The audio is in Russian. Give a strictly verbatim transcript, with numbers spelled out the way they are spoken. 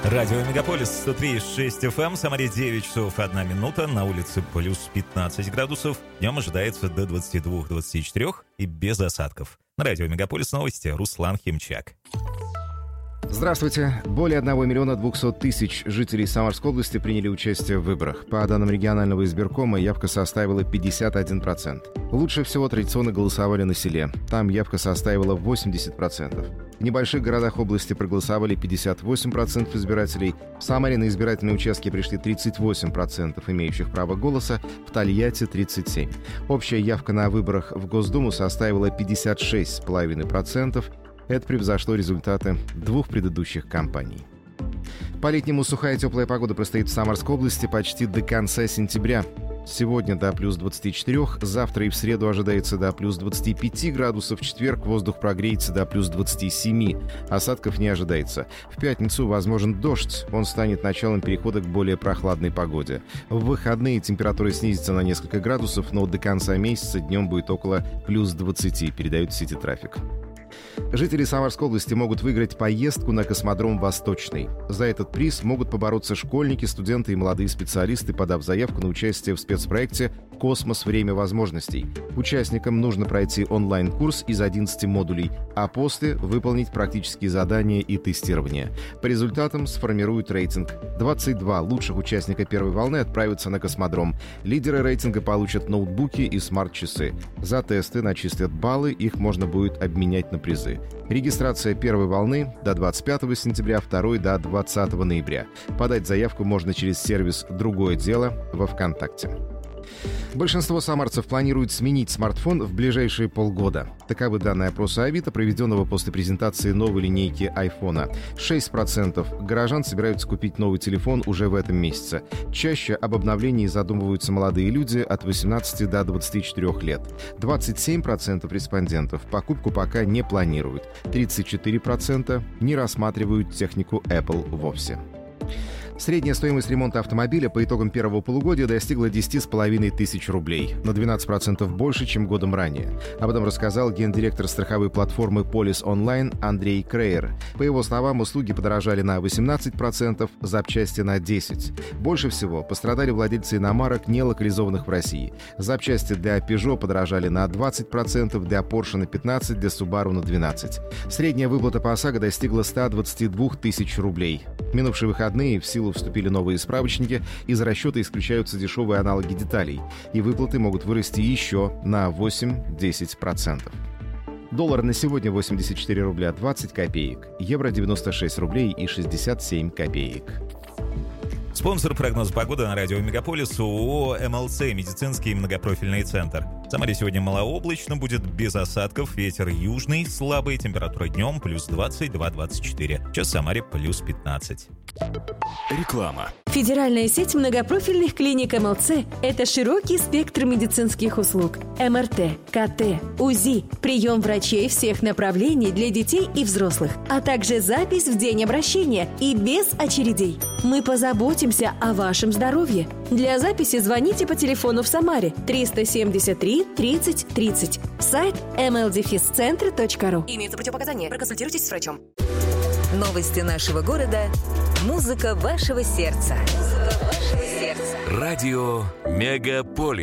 Радио Мегаполис сто три и шесть эф эм, Самаре девять часов одна минута, на улице плюс пятнадцать градусов, днем ожидается до двадцати двух — двадцати четырёх и без осадков. На Радио Мегаполис новости, Руслан Химчак. Здравствуйте. Более одного миллиона двухсот тысяч жителей Самарской области приняли участие в выборах. По данным регионального избиркома, явка составила пятьдесят один процент. Лучше всего традиционно голосовали на селе. Там явка составила восемьдесят процентов. В небольших городах области проголосовали пятьдесят восемь процентов избирателей. В Самаре на избирательные участки пришли тридцать восемь процентов имеющих право голоса, в Тольятти — тридцать семь процентов. Общая явка на выборах в Госдуму составила пятьдесят шесть целых пять десятых процента. Это превзошло результаты двух предыдущих кампаний. По-летнему сухая теплая погода простоит в Самарской области почти до конца сентября. Сегодня до плюс двадцати четырёх, завтра и в среду ожидается до плюс двадцати пяти градусов, в четверг воздух прогреется до плюс двадцати семи, осадков не ожидается. В пятницу возможен дождь, он станет началом перехода к более прохладной погоде. В выходные температура снизится на несколько градусов, но до конца месяца днем будет около плюс двадцати, передают сети трафик. Жители Самарской области могут выиграть поездку на космодром «Восточный». За этот приз могут побороться школьники, студенты и молодые специалисты, подав заявку на участие в спецпроекте «Космос. Время возможностей». Участникам нужно пройти онлайн-курс из одиннадцати модулей, а после выполнить практические задания и тестирование. По результатам сформируют рейтинг. двадцать два лучших участника первой волны отправятся на космодром. Лидеры рейтинга получат ноутбуки и смарт-часы. За тесты начислят баллы, их можно будет обменять на призы. Регистрация первой волны до двадцать пятого сентября, второй до двадцатого ноября. Подать заявку можно через сервис «Другое дело» во ВКонтакте. Большинство самарцев планируют сменить смартфон в ближайшие полгода. Таковы данные опроса Авито, проведенного после презентации новой линейки айфона. шесть процентов горожан собираются купить новый телефон уже в этом месяце. Чаще об обновлении задумываются молодые люди от восемнадцати до двадцати четырёх лет. двадцать семь процентов респондентов покупку пока не планируют. тридцать четыре процента не рассматривают технику Apple вовсе. Средняя стоимость ремонта автомобиля по итогам первого полугодия достигла десяти с половиной тысяч рублей, на двенадцать процентов больше, чем годом ранее. Об этом рассказал гендиректор страховой платформы «Полис Онлайн» Андрей Крейер. По его словам, услуги подорожали на восемнадцать процентов, запчасти на десять процентов. Больше всего пострадали владельцы иномарок, не локализованных в России. Запчасти для Peugeot подорожали на двадцать процентов, для Porsche на пятнадцать процентов, для Subaru на двенадцать процентов. Средняя выплата по ОСАГО достигла ста двадцати двух тысяч рублей. В минувшие выходные в силу вступили новые справочники, из расчета исключаются дешевые аналоги деталей, и выплаты могут вырасти еще на восемь-десять процентов. Доллар на сегодня восемьдесят четыре рубля двадцать копеек, евро девяносто шесть рублей и шестьдесят семь копеек. Спонсор прогноза погоды на Радио Мегаполис ООО эм эл цэ «Медицинский многопрофильный центр». В Самаре сегодня малооблачно, будет без осадков, ветер южный, слабый, температура днем плюс двадцать два — двадцать четыре. Сейчас в Самаре плюс пятнадцать. Реклама. Федеральная сеть многопрофильных клиник эм эл цэ – это широкий спектр медицинских услуг. эм эр тэ, ка тэ, УЗИ, прием врачей всех направлений для детей и взрослых, а также запись в день обращения и без очередей. Мы позаботимся о вашем здоровье. Для записи звоните по телефону в Самаре триста семьдесят три тридцать тридцать. Сайт эм эл дефис центр точка ру. Имеются противопоказания. Проконсультируйтесь с врачом. Новости нашего города. Музыка вашего сердца. Музыка вашего сердца. Радио Мегаполис.